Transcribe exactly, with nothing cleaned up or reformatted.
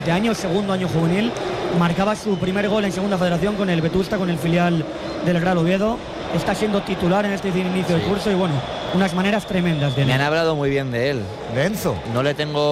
De año, segundo año juvenil, marcaba su primer gol en segunda federación con el Vetusta, con el filial del Real Oviedo. Está siendo titular en este inicio Sí. del curso y bueno, unas maneras tremendas de él. Me han hablado muy bien de él. De Enzo. No le tengo